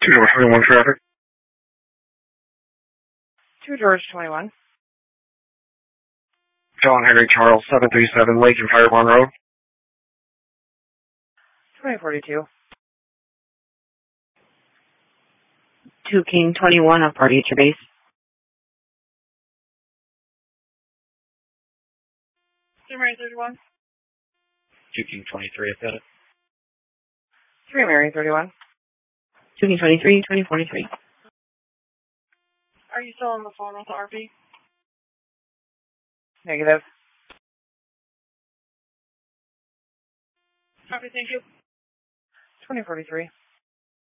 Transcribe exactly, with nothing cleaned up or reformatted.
Two George twenty-one traffic. Two George twenty-one. John Henry Charles, seven three seven Lake and Fireborn Road. twenty forty-two. Two King twenty-one, I'll party at your base. Two Mary thirty-one. Two King twenty-three, I've got it. Three Mary thirty-one. Two King twenty-three, twenty forty-three. Are you still on the phone with the R P? Negative. Copy, thank you. twenty forty-three.